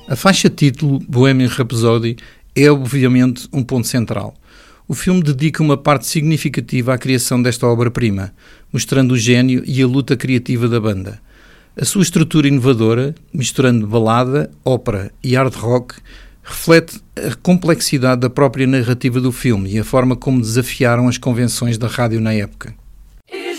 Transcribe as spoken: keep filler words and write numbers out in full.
A faixa título, Bohemian Rhapsody, é obviamente um ponto central. O filme dedica uma parte significativa à criação desta obra-prima, mostrando o gênio e a luta criativa da banda. A sua estrutura inovadora, misturando balada, ópera e hard rock, reflete a complexidade da própria narrativa do filme e a forma como desafiaram as convenções da rádio na época.